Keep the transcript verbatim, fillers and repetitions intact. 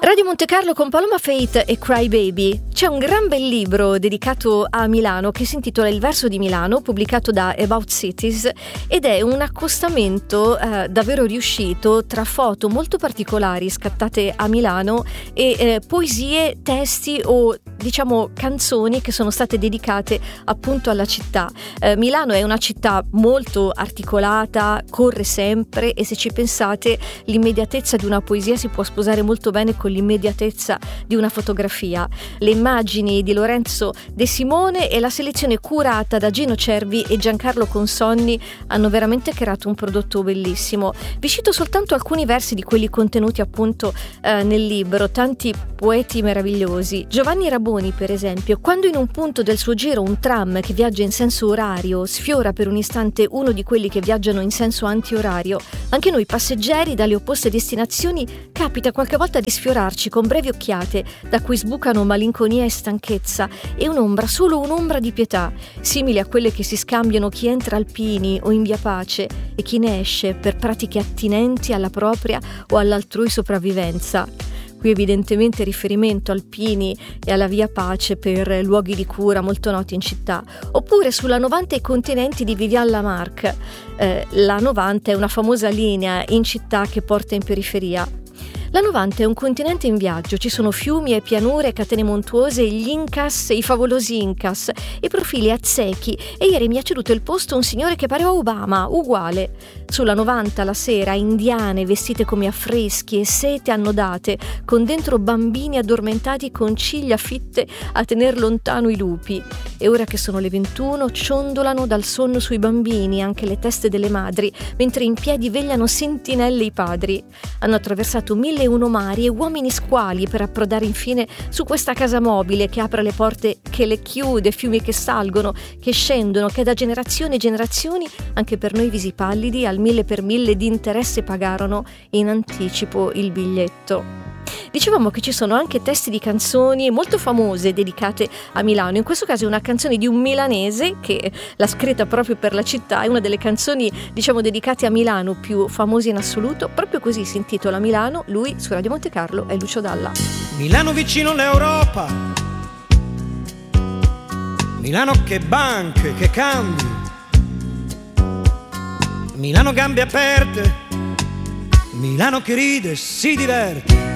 Radio Monte Carlo con Paloma Faith e Cry Baby. C'è un gran bel libro dedicato a Milano che si intitola Il verso di Milano, pubblicato da About Cities, ed è un accostamento eh, davvero riuscito tra foto molto particolari scattate a Milano e eh, poesie, testi o diciamo canzoni che sono state dedicate appunto alla città. Eh, Milano è una città molto articolata, corre sempre, e se ci pensate l'immediatezza di una poesia si può sposare molto bene con l'immediatezza di una fotografia. Le immagini di Lorenzo De Simone e la selezione curata da Gino Cervi e Giancarlo Consonni hanno veramente creato un prodotto bellissimo. Vi cito soltanto alcuni versi di quelli contenuti appunto eh, nel libro, tanti poeti meravigliosi. Giovanni Raboni, per esempio, quando in un punto del suo giro un tram che viaggia in senso orario sfiora per un istante uno di quelli che viaggiano in senso antiorario, anche noi passeggeri dalle opposte destinazioni capita qualche volta di sfiorarci con brevi occhiate da cui sbucano malinconia e stanchezza e un'ombra, solo un'ombra di pietà, simili a quelle che si scambiano chi entra al Pini o in Via Pace e chi ne esce per pratiche attinenti alla propria o all'altrui sopravvivenza. Qui evidentemente riferimento al Pini e alla Via Pace per luoghi di cura molto noti in città. Oppure sulla novanta i continenti di Vivian Lamarck. Eh, la novanta è una famosa linea in città che porta in periferia. La novanta è un continente in viaggio, ci sono fiumi e pianure, catene montuose, gli Incas, i favolosi Incas, i profili aztechi, e ieri mi ha ceduto il posto un signore che pareva Obama, uguale. Sulla novanta la sera, indiane vestite come affreschi e sete annodate, con dentro bambini addormentati con ciglia fitte a tener lontano i lupi. E ora che sono le ventuno, ciondolano dal sonno sui bambini anche le teste delle madri, mentre in piedi vegliano sentinelle i padri. Hanno attraversato mille e uno mari e uomini squali per approdare infine su questa casa mobile che apre le porte, che le chiude, fiumi che salgono, che scendono, che da generazioni e generazioni anche per noi visi pallidi al mille per mille di interesse pagarono in anticipo il biglietto. Dicevamo che ci sono anche testi di canzoni molto famose dedicate a Milano. In questo caso è una canzone di un milanese che l'ha scritta proprio per la città. È una delle canzoni, diciamo, dedicate a Milano più famose in assoluto. Proprio così si intitola Milano. Lui su Radio Monte Carlo è Lucio Dalla. Milano vicino all'Europa, Milano che banche, che cambi, Milano gambe aperte, Milano che ride e si diverte.